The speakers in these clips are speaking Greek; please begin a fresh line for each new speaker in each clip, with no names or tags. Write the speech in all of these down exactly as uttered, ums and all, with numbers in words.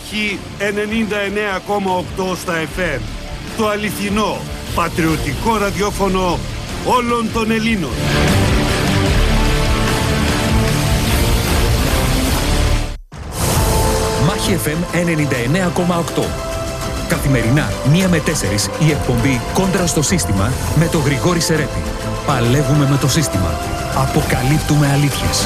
υπάρχει ενενήντα εννέα κόμμα οκτώ στα εφ εμ. Το αληθινό, πατριωτικό ραδιόφωνο όλων των Ελλήνων.
Μάχη εφ εμ ενενήντα εννέα κόμμα οκτώ. Καθημερινά, μία με τέσσερις, η εκπομπή «Κόντρα στο σύστημα» με τον Γρηγόρη Σερέτη. Παλεύουμε με το σύστημα. Αποκαλύπτουμε αλήθειες.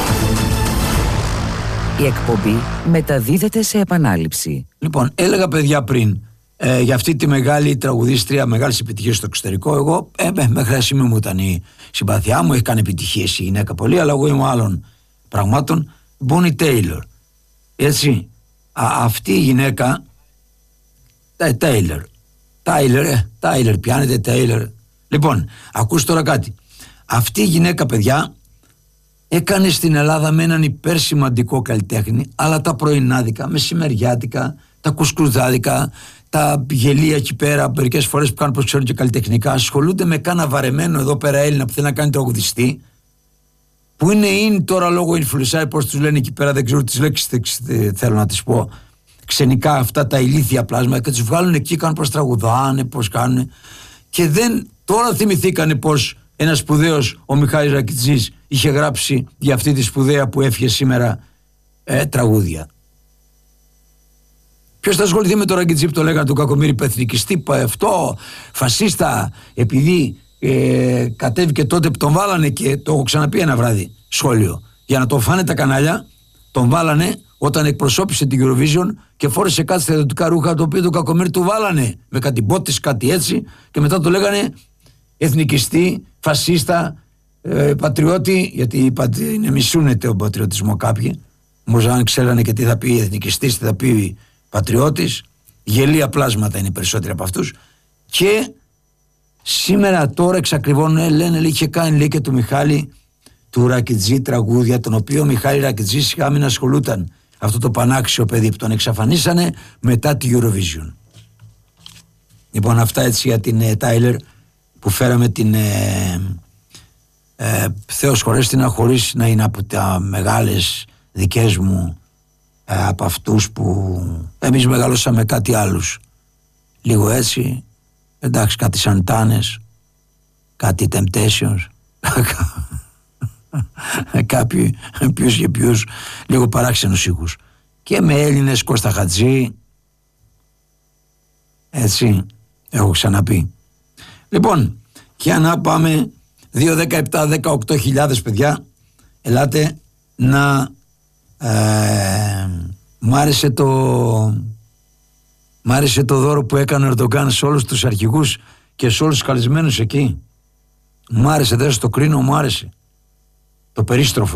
Η εκπομπή μεταδίδεται σε επανάληψη.
Λοιπόν, έλεγα παιδιά πριν ε, για αυτή τη μεγάλη τραγουδίστρια, μεγάλη επιτυχία στο εξωτερικό. Εγώ, ε, μέχρι ένα σημείο μου ήταν η συμπαθιά μου, έχει κάνει επιτυχίες η γυναίκα πολύ, αλλά εγώ είμαι άλλων πραγμάτων. Bonnie Taylor. Έτσι. Α, αυτή η γυναίκα. Ε, Taylor. Taylor, ε, Taylor, πιάνετε Taylor. Λοιπόν, ακούστε τώρα κάτι. Αυτή η γυναίκα, παιδιά, έκανε στην Ελλάδα με έναν υπερσημαντικό καλλιτέχνη, αλλά τα πρωινάδικα, μεσημεριάτικα, τα κουσκουρδάδικα, τα γελία εκεί πέρα, μερικές φορές που κάνουν πως ξέρουν και καλλιτεχνικά, ασχολούνται με κάνα βαρεμένο εδώ πέρα Έλληνα που θέλει να κάνει τραγουδιστή, που είναι in τώρα λόγω influencer, πώς τους λένε εκεί πέρα, δεν ξέρω τις λέξεις θέλω να τις πω, ξενικά αυτά τα ηλίθια πλάσματα, και τους βγάλουν εκεί, κάνουν πως τραγουδάνε, πως κάνουν, και δεν, τώρα θυμηθήκανε πως ένας σπουδαίος, ο Μιχάλης Ρακιτζής, είχε γράψει για αυτή τη σπουδαία που έφυγε σήμερα ε, τραγούδια. Ποιος θα ασχοληθεί με το Ρακιτζή που το λέγανε του Κακομοίρη πεθνικιστή, αυτό, φασίστα, επειδή ε, κατέβηκε τότε που τον βάλανε, και το έχω ξαναπεί ένα βράδυ σχόλιο, για να τον φάνε τα κανάλια, τον βάλανε όταν εκπροσώπησε την Eurovision και φόρεσε κάτι στρατιωτικά ρούχα, το οποίο το Κακομοίρη του βάλανε με κάτι μπότες, κάτι έτσι, και μετά το λέγανε εθνικιστή, φασίστα, ε, πατριώτη, γιατί είναι μισούνε τον πατριωτισμό κάποιοι. Όμως αν ξέρανε και τι θα πει εθνικιστής, τι θα πει πατριώτης, γελία πλάσματα είναι οι περισσότεροι από αυτούς. Και σήμερα τώρα εξακριβώνουν, λένε, είχε κάνει, λέει, και του Μιχάλη του Ρακιτζή τραγούδια, τον οποίο ο Μιχάλη Ρακιτζή σιγά μην ασχολούταν, αυτό το πανάξιο παιδί που τον εξαφανίσανε μετά τη Eurovision. Λοιπόν, αυτά έτσι για την ε, Τάιλερ, που φέραμε την ε, ε, Θεός χωρέστηνα, χωρίς να είναι από τα μεγάλες δικές μου, ε, από αυτούς που εμείς μεγαλώσαμε κάτι άλλους, λίγο έτσι, εντάξει, κάτι Σαντάνες, κάτι Temptations, κάποιοι ποιους και ποιους λίγο παράξενους ήχους, και με Έλληνες, Κώστα Χατζή, έτσι έχω ξαναπεί. Λοιπόν, για να πάμε δύο δεκαεπτά δεκαοκτώ χιλιάδες παιδιά, ελάτε να ε, μ' άρεσε το μ' άρεσε το δώρο που έκανε ο Ερντογκάν σε όλους τους αρχηγούς και σε όλους τους καλεσμένους εκεί. Μ' άρεσε, δεν στο κρίνω, μου άρεσε το περίστροφο.